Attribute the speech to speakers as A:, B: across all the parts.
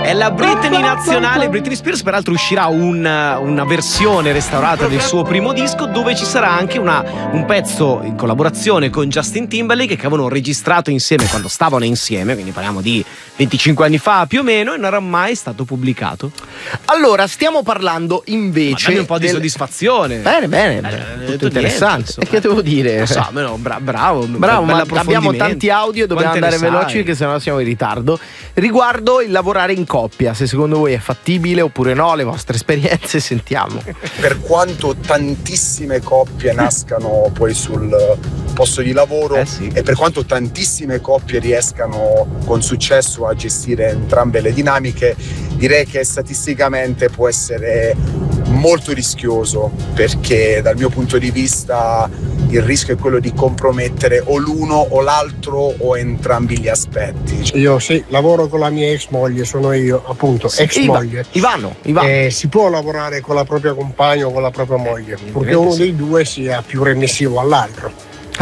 A: È la Britney nazionale. Britney Spears, peraltro, uscirà una versione restaurata del suo primo disco, dove ci sarà anche un pezzo in collaborazione con Justin Timberlake che avevano registrato insieme quando stavano insieme, quindi parliamo di 25 anni fa più o meno, e non era mai stato pubblicato.
B: Allora, stiamo parlando invece.
A: Dammi un po' di soddisfazione.
B: Bene, tutto interessante. E che devo dire?
A: Non so, bravo,
B: ma abbiamo tanti audio e dobbiamo andare veloci perché sennò siamo in ritardo. Riguardo il lavorare in coppia, se secondo voi è fattibile oppure no, le vostre esperienze, sentiamo.
C: Per quanto tantissime coppie nascano poi sul posto di lavoro,
A: sì.
C: E per quanto tantissime coppie riescano con successo a gestire entrambe le dinamiche, direi che statisticamente può essere molto rischioso, perché dal mio punto di vista il rischio è quello di compromettere o l'uno o l'altro o entrambi gli aspetti.
D: Io sì, lavoro con la mia ex moglie, sono io appunto ex moglie.
B: Ivano.
D: Si può lavorare con la propria compagna o con la propria moglie, purché uno dei due sia più remissivo all'altro.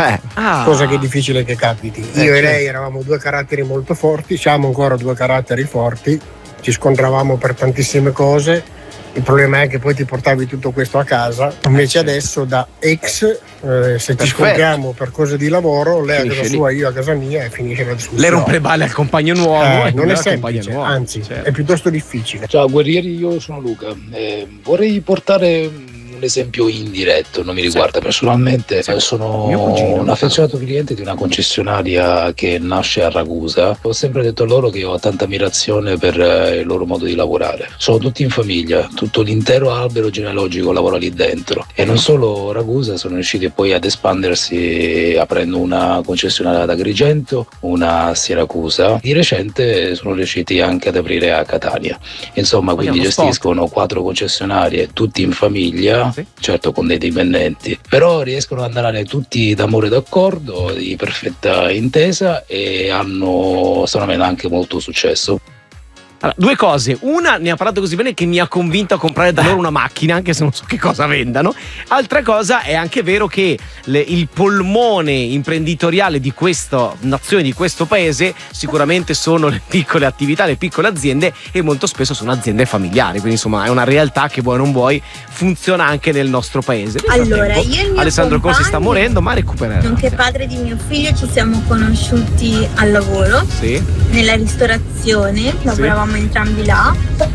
D: Cosa che è difficile che capiti. Io e lei eravamo due caratteri molto forti, siamo ancora due caratteri forti, ci scontravamo per tantissime cose. Il problema è che poi ti portavi tutto questo a casa, invece adesso da ex, se ci scontriamo per cose di lavoro, lei a casa sua, io a casa mia, e finisce la discussione.
A: Lei rompe le balle al compagno nuovo.
D: Non è semplice, anzi è piuttosto difficile.
E: Ciao guerrieri, io sono Luca. Vorrei portare un esempio indiretto, non mi riguarda personalmente. Sono un affezionato cliente di una concessionaria che nasce a Ragusa. Ho sempre detto a loro che ho tanta ammirazione per il loro modo di lavorare. Sono tutti in famiglia, tutto l'intero albero genealogico lavora lì dentro, e non solo Ragusa, sono riusciti poi ad espandersi aprendo una concessionaria ad Agrigento, una a Siracusa. Di recente sono riusciti anche ad aprire a Catania. Insomma, quindi gestiscono 4 concessionarie, tutti in famiglia. Certo con dei dipendenti, però riescono ad andare tutti d'amore d'accordo, di perfetta intesa, e stanno avendo anche molto successo.
A: Allora, 2 cose. Una, ne ha parlato così bene che mi ha convinto a comprare da loro una macchina, anche se non so che cosa vendano. Altra cosa, è anche vero che il polmone imprenditoriale di questa nazione, di questo paese, sicuramente sono le piccole attività, le piccole aziende, e molto spesso sono aziende familiari, quindi insomma è una realtà che vuoi o non vuoi funziona anche nel nostro paese.
F: Allora, io e il mio
A: Alessandro Corsi sta morendo, ma recupererà.
F: Nonché padre di mio figlio, ci siamo conosciuti al lavoro, nella ristorazione, lavoravamo entrambi là,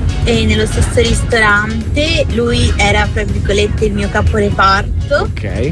F: e nello stesso ristorante. Lui era, tra virgolette, il mio caporeparto.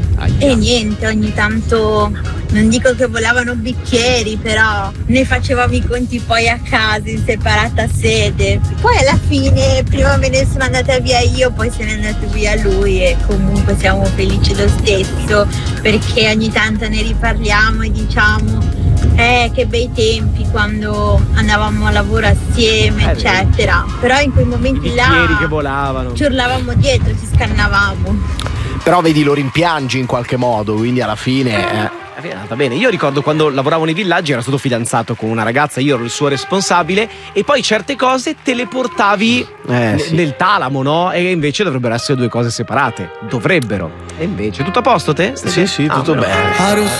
F: E niente, ogni tanto, non dico che volavano bicchieri, però ne facevamo i conti poi a casa in separata sede. Poi alla fine prima me ne sono andata via io, poi se n'è andato via lui, e comunque siamo felici lo stesso, perché ogni tanto ne riparliamo e diciamo che bei tempi quando andavamo a lavoro assieme, eccetera. Però in quei momenti là
A: che volavano,
F: ci urlavamo dietro, ci scannavamo.
B: Però vedi, lo rimpiangi in qualche modo, quindi alla fine
A: è andata bene. Io ricordo quando lavoravo nei villaggi, era stato fidanzato con una ragazza, io ero il suo responsabile, e poi certe cose te le portavi nel talamo, no? E invece dovrebbero essere 2 cose separate. Dovrebbero. E invece tutto a posto te?
B: Sì, tutto bene.